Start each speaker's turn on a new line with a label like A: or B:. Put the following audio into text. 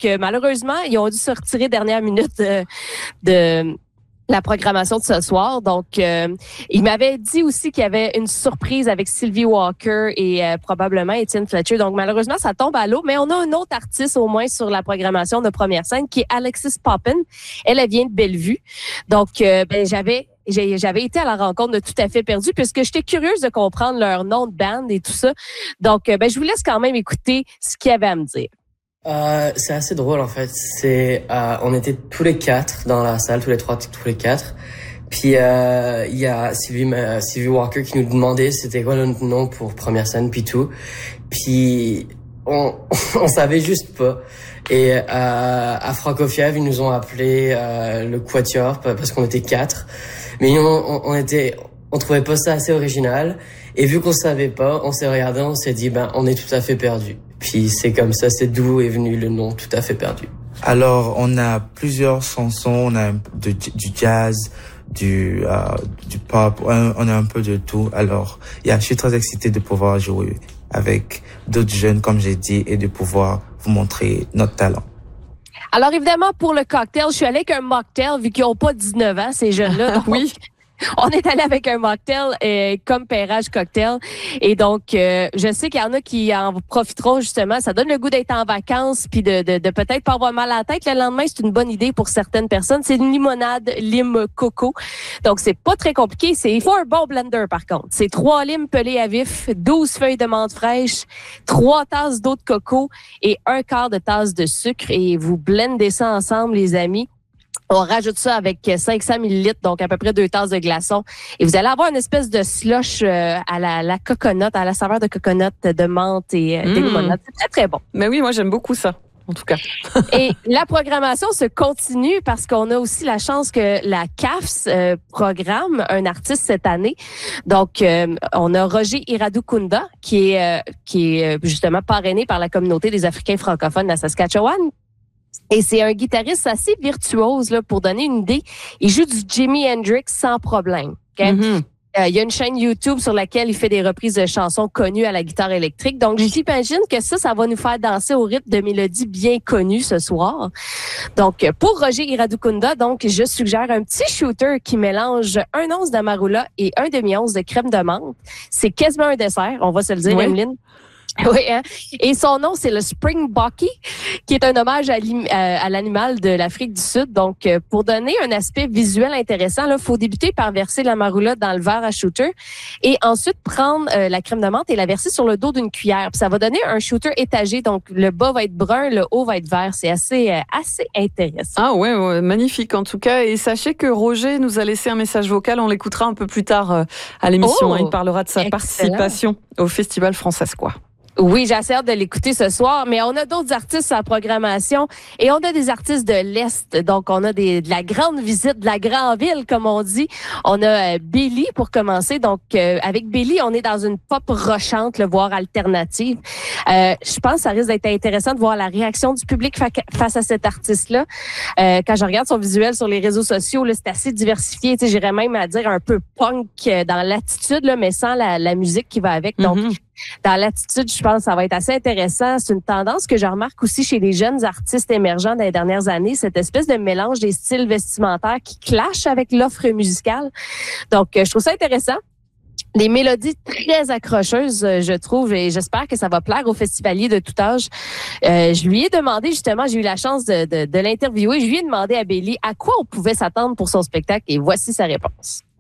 A: malheureusement, ils ont dû se retirer dernière minute de la programmation de ce soir. Donc, il m'avait dit aussi qu'il y avait une surprise avec Sylvie Walker et probablement Étienne Fletcher. Donc, malheureusement, ça tombe à l'eau. Mais on a un autre artiste au moins sur la programmation de première scène qui est Alexis Poppin. Elle vient de Bellevue. Donc, j'avais été à la rencontre de Tout à fait perdu puisque j'étais curieuse de comprendre leur nom de band et tout ça. Donc, je vous laisse quand même écouter ce qu'il y avait à me dire.
B: C'est assez drôle en fait. On était tous les quatre dans la salle, tous les quatre. Puis il y a Sylvie Walker qui nous demandait c'était quoi le nom pour première scène puis tout. Puis on savait juste pas. Et à Francofiev, ils nous ont appelé le Quatuor parce qu'on était quatre. Mais on trouvait pas ça assez original. Et vu qu'on savait pas, on s'est regardé, on s'est dit on est tout à fait perdu. Puis c'est comme ça, c'est d'où est venu le nom Tout à fait perdu.
C: Alors, on a plusieurs chansons, on a du jazz, du pop, on a un peu de tout. Alors, je suis très excité de pouvoir jouer avec d'autres jeunes, comme j'ai dit, et de pouvoir vous montrer notre talent.
A: Alors, évidemment, pour le cocktail, je suis allée avec un mocktail, vu qu'ils n'ont pas 19 ans, ces jeunes-là. Donc,
D: oui.
A: On est allé avec un mocktail comme pairage cocktail. Et donc, je sais qu'il y en a qui en profiteront justement. Ça donne le goût d'être en vacances puis de peut-être pas avoir mal à la tête. Le lendemain, c'est une bonne idée pour certaines personnes. C'est une limonade lime coco. Donc, c'est pas très compliqué. Il faut un bon blender, par contre. C'est 3 limes pelées à vif, 12 feuilles de menthe fraîche, 3 tasses d'eau de coco et 1/4 de tasse de sucre. Et vous blendez ça ensemble, les amis. On rajoute ça avec 500 millilitres, donc à peu près 2 tasses de glaçons. Et vous allez avoir une espèce de slush à la coconut, à la saveur de coconut, de menthe et des limonades. C'est très, très bon.
D: Mais oui, moi, j'aime beaucoup ça, en tout cas.
A: Et la programmation se continue parce qu'on a aussi la chance que la CAFS programme un artiste cette année. Donc, on a Roger Iradukunda, qui est justement parrainé par la communauté des Africains francophones de la Saskatchewan. Et c'est un guitariste assez virtuose, là, pour donner une idée. Il joue du Jimi Hendrix sans problème. Okay?
D: Mm-hmm.
A: Il y a une chaîne YouTube sur laquelle il fait des reprises de chansons connues à la guitare électrique. Donc, j'imagine que ça va nous faire danser au rythme de mélodies bien connues ce soir. Donc, pour Roger Iradukunda, donc, je suggère un petit shooter qui mélange 1 once d'Amarula et 1 demi-once de crème de menthe. C'est quasiment un dessert, on va se le dire,
D: oui.
A: Emeline. Oui, hein? Et son nom, c'est le Springbokke, qui est un hommage à l'animal de l'Afrique du Sud. Donc, pour donner un aspect visuel intéressant, il faut débuter par verser la marula dans le verre à shooter et ensuite prendre la crème de menthe et la verser sur le dos d'une cuillère. Puis ça va donner un shooter étagé. Donc, le bas va être brun, le haut va être vert. C'est assez intéressant.
D: Ah ouais, magnifique en tout cas. Et sachez que Roger nous a laissé un message vocal. On l'écoutera un peu plus tard à l'émission. Il parlera de sa participation au Festival Francescois.
A: Oui, j'ai assez hâte de l'écouter ce soir, mais on a d'autres artistes à la programmation et on a des artistes de l'Est. Donc, on a de la grande visite, de la grande ville, comme on dit. On a Billy pour commencer. Donc, avec Billy, on est dans une pop rochante, voire alternative. Je pense que ça risque d'être intéressant de voir la réaction du public face à cet artiste-là. Quand je regarde son visuel sur les réseaux sociaux, là, c'est assez diversifié. Tu sais, j'irais même à dire un peu punk dans l'attitude, là, mais sans la musique qui va avec. Donc, dans l'attitude, je pense que ça va être assez intéressant. C'est une tendance que je remarque aussi chez les jeunes artistes émergents dans les dernières années, cette espèce de mélange des styles vestimentaires qui clashent avec l'offre musicale. Donc, je trouve ça intéressant. Des mélodies très accrocheuses, je trouve, et j'espère que ça va plaire aux festivaliers de tout âge. Je lui ai demandé, justement, j'ai eu la chance de l'interviewer, je lui ai demandé à Billy à quoi on pouvait s'attendre pour son spectacle, et voici sa réponse.